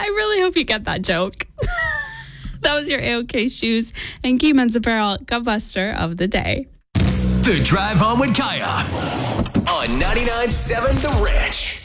I really hope you get that joke. That was your A-OK Shoes and Key Men's Apparel Gutbuster of the day. The Drive Home with Kaya on 99.7 The Rich.